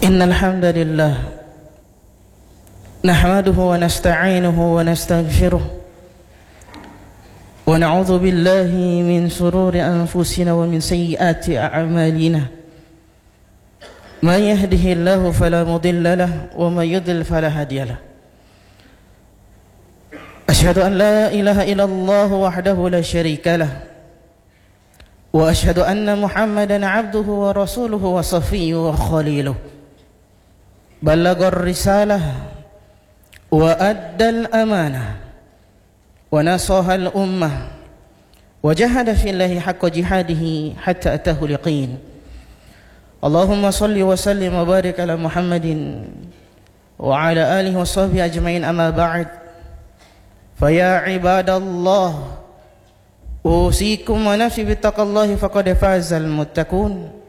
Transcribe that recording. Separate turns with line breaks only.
إن الحمد لله نحمده ونستعينه ونستغفره ونعوذ بالله من شرور أنفسنا ومن سيئات أعمالنا. من يهده الله فلا مضل له ومن يضلل فلا هادي له. أشهد أن لا إله إلا الله وحده لا شريك له وأشهد أن محمدا عبده ورسوله وصفيه وخليله. بلغ الرسالة وأدى الأمانة ونصح الأمة وجاهد في الله حق جهاده حتى أتاه اليقين. اللهم صل وسلم وبارك على محمد وعلى آله وصحبه أجمعين. أما بعد، فيا عباد الله أوصيكم ونفسي بتقوى الله فقد فاز المتقون.